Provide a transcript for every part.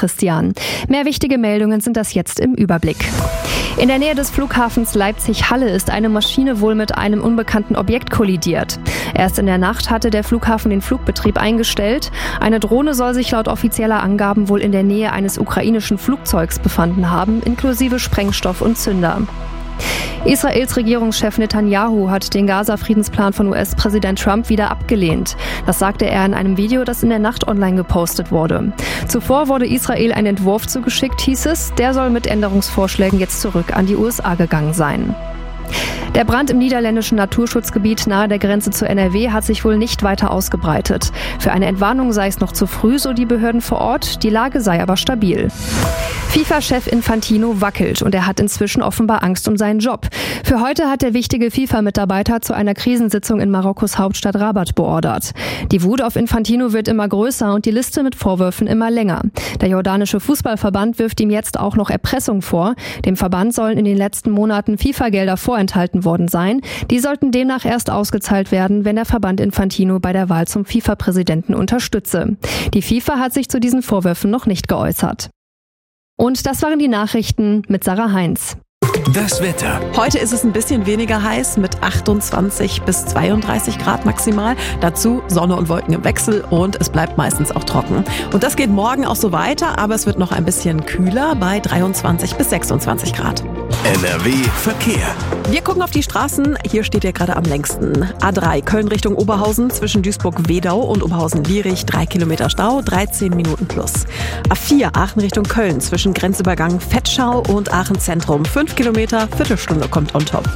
Christian. Mehr wichtige Meldungen sind das jetzt im Überblick. In der Nähe des Flughafens Leipzig-Halle ist eine Maschine wohl mit einem unbekannten Objekt kollidiert. Erst in der Nacht hatte der Flughafen den Flugbetrieb eingestellt. Eine Drohne soll sich laut offizieller Angaben wohl in der Nähe eines ukrainischen Flugzeugs befunden haben, inklusive Sprengstoff und Zünder. Israels Regierungschef Netanyahu hat den Gaza-Friedensplan von US-Präsident Trump wieder abgelehnt. Das sagte er in einem Video, das in der Nacht online gepostet wurde. Zuvor wurde Israel ein Entwurf zugeschickt, hieß es. Der soll mit Änderungsvorschlägen jetzt zurück an die USA gegangen sein. Der Brand im niederländischen Naturschutzgebiet nahe der Grenze zu NRW hat sich wohl nicht weiter ausgebreitet. Für eine Entwarnung sei es noch zu früh, so die Behörden vor Ort. Die Lage sei aber stabil. FIFA-Chef Infantino wackelt und er hat inzwischen offenbar Angst um seinen Job. Für heute hat der wichtige FIFA-Mitarbeiter zu einer Krisensitzung in Marokkos Hauptstadt Rabat beordert. Die Wut auf Infantino wird immer größer und die Liste mit Vorwürfen immer länger. Der jordanische Fußballverband wirft ihm jetzt auch noch Erpressung vor. Dem Verband sollen in den letzten Monaten FIFA-Gelder vorenthalten worden sein. Die sollten demnach erst ausgezahlt werden, wenn der Verband Infantino bei der Wahl zum FIFA-Präsidenten unterstütze. Die FIFA hat sich zu diesen Vorwürfen noch nicht geäußert. Und das waren die Nachrichten mit Sarah Heinz. Das Wetter. Heute ist es ein bisschen weniger heiß mit 28 bis 32 Grad maximal. Dazu Sonne und Wolken im Wechsel und es bleibt meistens auch trocken. Und das geht morgen auch so weiter, aber es wird noch ein bisschen kühler bei 23 bis 26 Grad. NRW Verkehr. Wir gucken auf die Straßen. Hier steht ja gerade am längsten. A3 Köln Richtung Oberhausen zwischen Duisburg-Wedau und Oberhausen-Lierich 3 Kilometer Stau, 13 Minuten plus. A4 Aachen Richtung Köln zwischen Grenzübergang Vetschau und Aachen Zentrum 5 Kilometer, Viertelstunde kommt on top.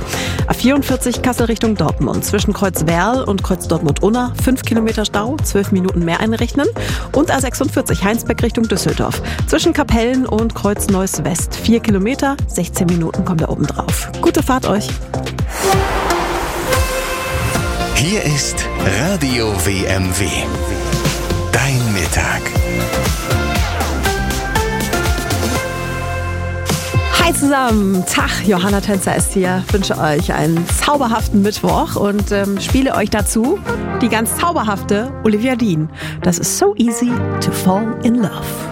A44 Kassel Richtung Dortmund zwischen Kreuz Werl und Kreuz Dortmund-Unna 5 Kilometer Stau, 12 Minuten mehr einrechnen. Und A46 Heinsberg Richtung Düsseldorf zwischen Kapellen und Kreuz Neuss West 4 Kilometer, 16 Minuten kommen da oben drauf. Gute Fahrt euch! Hier ist Radio WMW. Dein Mittag. Hi zusammen, Tag, Johanna Tänzer ist hier. Ich wünsche euch einen zauberhaften Mittwoch und spiele euch dazu die ganz zauberhafte Olivia Dean. Das ist So Easy to Fall in Love.